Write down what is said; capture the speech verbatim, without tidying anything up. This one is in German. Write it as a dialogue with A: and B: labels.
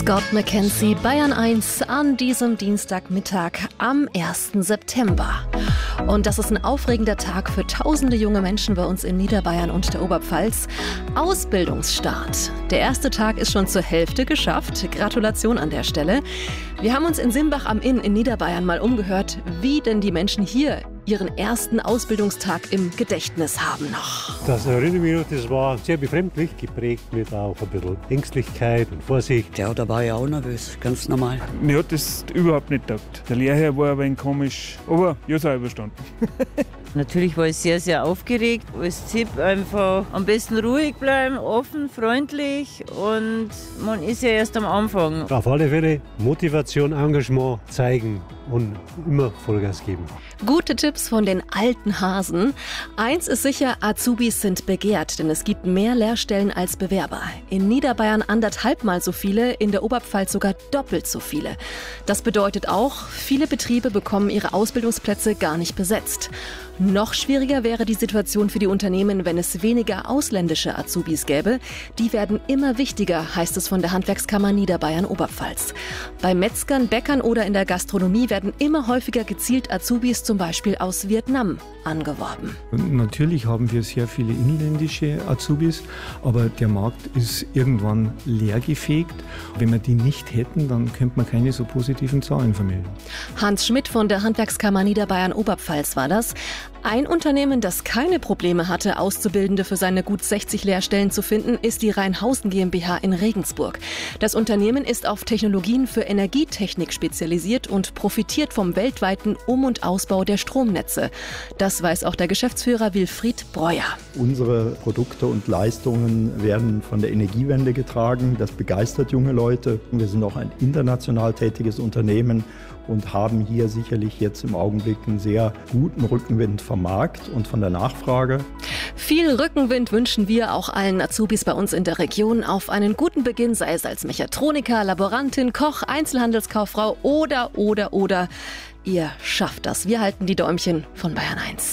A: Scott McKenzie, Bayern eins an diesem Dienstagmittag am ersten September. Und das ist ein aufregender Tag für tausende junge Menschen bei uns in Niederbayern und der Oberpfalz. Ausbildungsstart. Der erste Tag ist schon zur Hälfte geschafft. Gratulation an der Stelle. Wir haben uns in Simbach am Inn in Niederbayern mal umgehört, wie denn die Menschen hier ihren ersten Ausbildungstag im Gedächtnis haben noch.
B: Das erinnere mich noch, das war sehr befremdlich, geprägt mit auch ein bisschen Ängstlichkeit und Vorsicht.
C: Ja, da war ich auch nervös, ganz normal.
D: Mir hat das überhaupt nicht gedacht. Der Lehrherr war ein wenig komisch, aber ich habe es auch überstanden.
E: Natürlich war ich sehr, sehr aufgeregt. Als Tipp einfach am besten ruhig bleiben, offen, freundlich und man ist ja erst am Anfang.
B: Auf alle Fälle Motivation, Engagement zeigen und immer Vollgas geben.
A: Gute Tipps von den alten Hasen. Eins ist sicher, Azubis sind begehrt, denn es gibt mehr Lehrstellen als Bewerber. In Niederbayern anderthalbmal so viele, in der Oberpfalz sogar doppelt so viele. Das bedeutet auch, viele Betriebe bekommen ihre Ausbildungsplätze gar nicht besetzt. Noch schwieriger wäre die Situation für die Unternehmen, wenn es weniger ausländische Azubis gäbe. Die werden immer wichtiger, heißt es von der Handwerkskammer Niederbayern-Oberpfalz. Bei Metzgern, Bäckern oder in der Gastronomie werden immer häufiger gezielt Azubis zum Beispiel aus Vietnam angeworben.
F: Natürlich haben wir sehr viele inländische Azubis, aber der Markt ist irgendwann leergefegt. Wenn wir die nicht hätten, dann könnte man keine so positiven Zahlen vermelden.
A: Hans Schmidt von der Handwerkskammer Niederbayern-Oberpfalz war das. Ein Unternehmen, das keine Probleme hatte, Auszubildende für seine gut sechzig Lehrstellen zu finden, ist die Rheinhausen GmbH in Regensburg. Das Unternehmen ist auf Technologien für Energietechnik spezialisiert und profitiert vom weltweiten Um- und Ausbau der Stromnetze. Das weiß auch der Geschäftsführer Wilfried Breuer.
G: Unsere Produkte und Leistungen werden von der Energiewende getragen. Das begeistert junge Leute. Wir sind auch ein international tätiges Unternehmen und haben hier sicherlich jetzt im Augenblick einen sehr guten Rückenwind vom Markt und von der Nachfrage.
A: Viel Rückenwind wünschen wir auch allen Azubis bei uns in der Region auf einen guten Beginn, sei es als Mechatroniker, Laborantin, Koch, Einzelhandelskauffrau oder, oder, oder. Ihr schafft das. Wir halten die Däumchen von Bayern eins.